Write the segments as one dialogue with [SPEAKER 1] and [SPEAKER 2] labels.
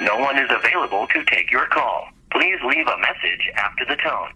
[SPEAKER 1] No one is available to take your call. Please leave a message after the tone.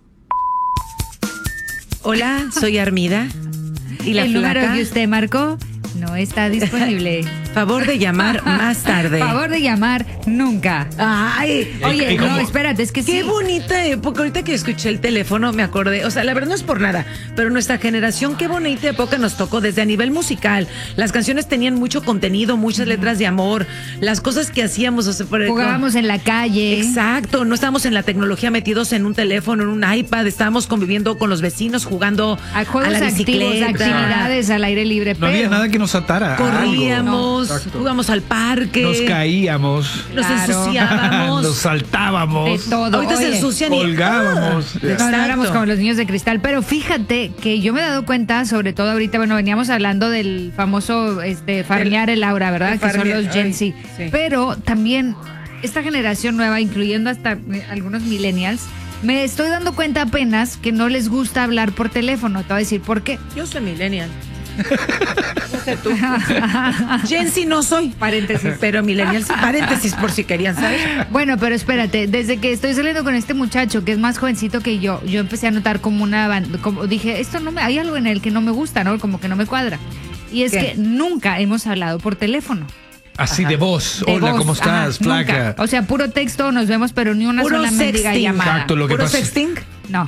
[SPEAKER 2] Hola, soy Armida. ¿Y la
[SPEAKER 3] El número
[SPEAKER 2] flaca?
[SPEAKER 3] que usted marcó no está disponible.
[SPEAKER 2] Favor de llamar más tarde.
[SPEAKER 3] Favor de llamar nunca.
[SPEAKER 2] Ay,
[SPEAKER 3] Oye,
[SPEAKER 4] ¿Y cómo?
[SPEAKER 3] no, espérate, es que
[SPEAKER 2] qué
[SPEAKER 3] sí.
[SPEAKER 2] bonita época. Ahorita que escuché el teléfono me acordé. O sea, la verdad no es por nada, pero nuestra generación, qué bonita época nos tocó desde a nivel musical. Las canciones tenían mucho contenido, muchas letras de amor, las cosas que hacíamos. O sea,
[SPEAKER 3] Jugábamos en la calle.
[SPEAKER 2] Exacto, no estábamos en la tecnología metidos en un teléfono, en un iPad, estábamos conviviendo con los vecinos, jugando
[SPEAKER 3] A juegos
[SPEAKER 2] a la
[SPEAKER 3] activos,
[SPEAKER 2] bicicleta.
[SPEAKER 3] actividades al aire libre.
[SPEAKER 4] No había
[SPEAKER 3] pero
[SPEAKER 4] nada que nos atara. a
[SPEAKER 2] Corríamos,
[SPEAKER 4] algo. Exacto.
[SPEAKER 2] jugamos al parque,
[SPEAKER 4] Nos caíamos,
[SPEAKER 2] nos
[SPEAKER 3] Claro.
[SPEAKER 2] ensuciábamos.
[SPEAKER 4] nos saltábamos,
[SPEAKER 3] de todo.
[SPEAKER 2] Ahorita se
[SPEAKER 3] Oye,
[SPEAKER 2] ensucian y
[SPEAKER 4] colgábamos.
[SPEAKER 3] No,
[SPEAKER 2] Exacto.
[SPEAKER 3] no éramos como los niños de cristal, pero fíjate que yo me he dado cuenta, sobre todo ahorita, bueno, veníamos hablando del famoso farmear el aura, ¿verdad?
[SPEAKER 2] el
[SPEAKER 3] Que son
[SPEAKER 2] farmear,
[SPEAKER 3] los Gen
[SPEAKER 2] ay,
[SPEAKER 3] Z.
[SPEAKER 2] sí.
[SPEAKER 3] Pero también esta generación nueva, incluyendo hasta algunos millennials, me estoy dando cuenta apenas que no les gusta hablar por teléfono. Te voy a decir por qué.
[SPEAKER 2] Yo soy millennial. No sé tú. Gen Z no soy.
[SPEAKER 3] Paréntesis.
[SPEAKER 2] Pero millennial sí. Paréntesis por si querían saber.
[SPEAKER 3] Bueno, pero espérate, desde que estoy saliendo con este muchacho que es más jovencito que yo empecé a notar como como dije, esto no me, hay algo en él que no me gusta, ¿no? Como que no me cuadra. Y es
[SPEAKER 2] ¿Qué?
[SPEAKER 3] que nunca hemos hablado por teléfono.
[SPEAKER 4] Así de voz.
[SPEAKER 3] De
[SPEAKER 4] Hola,
[SPEAKER 3] voz,
[SPEAKER 4] ¿cómo estás,
[SPEAKER 3] ajá, nunca.
[SPEAKER 4] flaca?
[SPEAKER 3] O sea, puro texto, nos vemos, pero ni una
[SPEAKER 2] Puro
[SPEAKER 3] sola mendiga
[SPEAKER 2] sexting.
[SPEAKER 3] llamada.
[SPEAKER 4] Exacto, lo que
[SPEAKER 2] ¿Puro
[SPEAKER 4] pasa.
[SPEAKER 2] sexting?
[SPEAKER 3] No.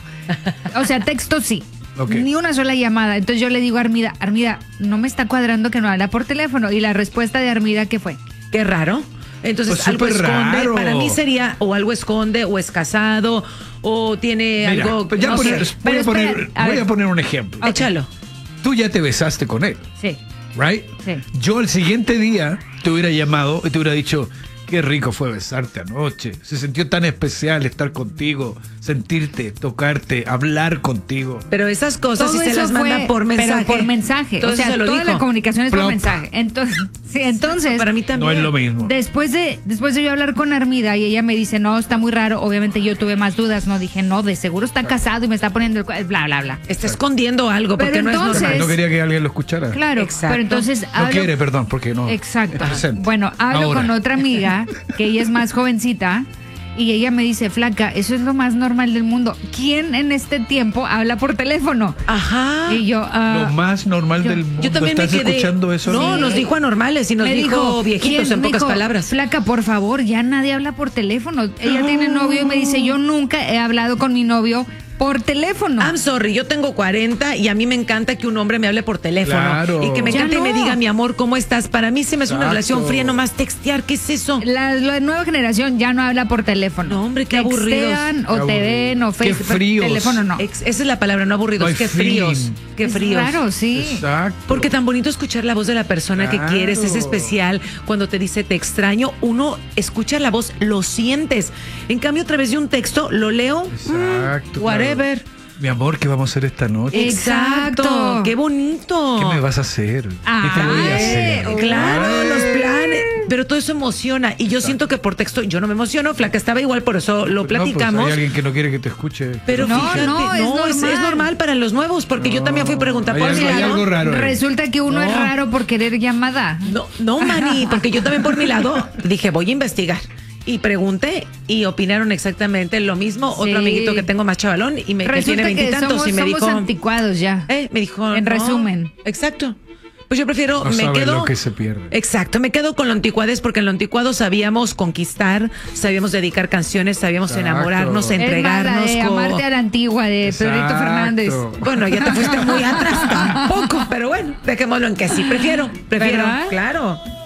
[SPEAKER 3] O sea, texto sí.
[SPEAKER 4] Ok.
[SPEAKER 3] Ni una sola llamada. Entonces yo le digo a Armida, no me está cuadrando que no habla por teléfono. Y la respuesta de Armida, ¿qué fue?
[SPEAKER 2] Qué raro. Entonces
[SPEAKER 4] Pues
[SPEAKER 2] algo
[SPEAKER 4] súper
[SPEAKER 2] esconde.
[SPEAKER 4] raro.
[SPEAKER 2] Para mí sería o algo esconde o es casado o tiene
[SPEAKER 4] Mira,
[SPEAKER 2] algo.
[SPEAKER 4] pues ya
[SPEAKER 2] no
[SPEAKER 4] poner-
[SPEAKER 2] sé.
[SPEAKER 4] voy,
[SPEAKER 3] Pero
[SPEAKER 4] a poner,
[SPEAKER 3] espera, a
[SPEAKER 4] voy
[SPEAKER 3] ver.
[SPEAKER 4] a poner un ejemplo.
[SPEAKER 2] Échalo.
[SPEAKER 4] Tú ya te besaste con él,
[SPEAKER 3] Sí.
[SPEAKER 4] ¿right?
[SPEAKER 3] Sí.
[SPEAKER 4] Yo el siguiente día te hubiera llamado y te hubiera dicho, qué rico fue besarte anoche. Se sintió tan especial estar contigo, sentirte, tocarte, hablar contigo.
[SPEAKER 2] Pero esas cosas sí
[SPEAKER 3] Todo
[SPEAKER 2] se
[SPEAKER 3] eso
[SPEAKER 2] las manda
[SPEAKER 3] fue,
[SPEAKER 2] por mensaje.
[SPEAKER 3] Pero por mensaje.
[SPEAKER 2] Todo
[SPEAKER 3] o sea,
[SPEAKER 2] eso se lo
[SPEAKER 3] toda
[SPEAKER 2] dijo.
[SPEAKER 3] la comunicación es por
[SPEAKER 4] Plop.
[SPEAKER 3] mensaje. Entonces, sí, entonces
[SPEAKER 2] Para mí
[SPEAKER 4] No
[SPEAKER 2] también.
[SPEAKER 4] es lo mismo.
[SPEAKER 3] después de yo hablar con Armida y ella me dice, no, está muy raro. Obviamente yo tuve más dudas. No, dije, no, de seguro está casado y me está poniendo bla, bla, bla.
[SPEAKER 2] Está escondiendo algo porque
[SPEAKER 3] Pero
[SPEAKER 2] no
[SPEAKER 3] entonces-
[SPEAKER 2] es normal.
[SPEAKER 4] No quería que alguien lo escuchara.
[SPEAKER 3] Claro,
[SPEAKER 2] Exacto.
[SPEAKER 3] pero entonces
[SPEAKER 4] No quiere, perdón, porque no.
[SPEAKER 3] Exacto.
[SPEAKER 4] Presente.
[SPEAKER 3] Bueno, hablo
[SPEAKER 4] Ahora.
[SPEAKER 3] con otra amiga que ella es más jovencita y ella me dice, flaca, eso es lo más normal del mundo. ¿Quién en este tiempo habla por teléfono?
[SPEAKER 2] Ajá.
[SPEAKER 3] Y yo,
[SPEAKER 4] Lo más normal del mundo.
[SPEAKER 2] Yo también me
[SPEAKER 4] ¿Estás
[SPEAKER 2] quedé.
[SPEAKER 4] escuchando eso?
[SPEAKER 2] No,
[SPEAKER 3] Sí.
[SPEAKER 2] nos dijo anormales y nos
[SPEAKER 3] me
[SPEAKER 2] dijo viejitos
[SPEAKER 3] ¿quién?
[SPEAKER 2] en
[SPEAKER 3] Me
[SPEAKER 2] pocas
[SPEAKER 3] dijo,
[SPEAKER 2] palabras.
[SPEAKER 3] Flaca, por favor, ya nadie habla por teléfono. Ella tiene novio y me dice, yo nunca he hablado con mi novio por teléfono.
[SPEAKER 2] I'm sorry, yo tengo 40 y a mí me encanta que un hombre me hable por teléfono.
[SPEAKER 4] Claro.
[SPEAKER 2] Y que me
[SPEAKER 3] Ya
[SPEAKER 2] encante y me
[SPEAKER 3] no.
[SPEAKER 2] diga, mi amor, ¿cómo estás? Para mí se me hace una
[SPEAKER 4] Exacto.
[SPEAKER 2] relación fría nomás textear. ¿Qué es eso?
[SPEAKER 3] La nueva generación ya no habla por teléfono.
[SPEAKER 2] No, hombre, qué
[SPEAKER 3] Textean
[SPEAKER 2] aburridos.
[SPEAKER 3] o te ven o
[SPEAKER 4] Qué
[SPEAKER 3] Facebook.
[SPEAKER 4] fríos.
[SPEAKER 3] Teléfono no.
[SPEAKER 2] Esa es la palabra, no aburridos.
[SPEAKER 4] No hay
[SPEAKER 2] Qué fríos.
[SPEAKER 4] feeling.
[SPEAKER 2] Qué
[SPEAKER 3] Es
[SPEAKER 2] fríos.
[SPEAKER 3] raro, sí.
[SPEAKER 4] Exacto.
[SPEAKER 2] Porque tan bonito escuchar la voz de la persona que
[SPEAKER 4] Claro.
[SPEAKER 2] quieres, es especial. Cuando te dice te extraño, uno escucha la voz, lo sientes. En cambio, a través de un texto, lo leo,
[SPEAKER 4] Exacto.
[SPEAKER 2] whatever.
[SPEAKER 4] claro. Mi amor, ¿qué vamos a hacer esta noche?
[SPEAKER 3] Exacto.
[SPEAKER 2] Qué bonito.
[SPEAKER 4] ¿Qué me vas a hacer? ¿Qué te voy a hacer?
[SPEAKER 2] Claro, los planes. Pero todo eso emociona. Y yo siento que por texto yo no me emociono. Flaca estaba igual, por eso lo platicamos.
[SPEAKER 4] No, pues hay alguien que no quiere que te escuche.
[SPEAKER 2] Pero
[SPEAKER 3] No,
[SPEAKER 2] fíjate,
[SPEAKER 3] no, es
[SPEAKER 2] es
[SPEAKER 3] normal.
[SPEAKER 2] normal para los nuevos, porque yo también fui a preguntar
[SPEAKER 4] hay
[SPEAKER 2] por
[SPEAKER 4] algo-
[SPEAKER 2] mi
[SPEAKER 4] hay
[SPEAKER 2] lado.
[SPEAKER 4] algo raro.
[SPEAKER 3] Resulta que uno
[SPEAKER 4] No.
[SPEAKER 3] es raro por querer llamada.
[SPEAKER 2] No, Mani, porque yo también por mi lado dije, voy a investigar. Y pregunté y opinaron exactamente lo mismo.
[SPEAKER 3] Sí.
[SPEAKER 2] Otro amiguito que tengo más chavalón y que
[SPEAKER 3] Resulta
[SPEAKER 2] tiene
[SPEAKER 3] que
[SPEAKER 2] veintitantos
[SPEAKER 3] somos,
[SPEAKER 2] y me
[SPEAKER 3] somos
[SPEAKER 2] dijo,
[SPEAKER 3] anticuados ya.
[SPEAKER 2] me dijo,
[SPEAKER 3] En
[SPEAKER 2] no.
[SPEAKER 3] resumen.
[SPEAKER 2] Exacto. Pues yo prefiero,
[SPEAKER 4] No
[SPEAKER 2] me
[SPEAKER 4] sabe
[SPEAKER 2] quedo.
[SPEAKER 4] lo que se pierde.
[SPEAKER 2] Exacto, me quedo con lo anticuades porque en lo anticuado sabíamos conquistar, sabíamos dedicar canciones, sabíamos
[SPEAKER 4] Exacto.
[SPEAKER 2] enamorarnos,
[SPEAKER 3] Es más, la
[SPEAKER 2] entregarnos.
[SPEAKER 3] de Amarte a la Antigua de Pedrito
[SPEAKER 4] Exacto.
[SPEAKER 3] Fernández.
[SPEAKER 2] Bueno, ya te fuiste muy atrás tampoco, pero bueno, dejémoslo en que sí, prefiero,
[SPEAKER 3] ¿Verdad?
[SPEAKER 2] claro.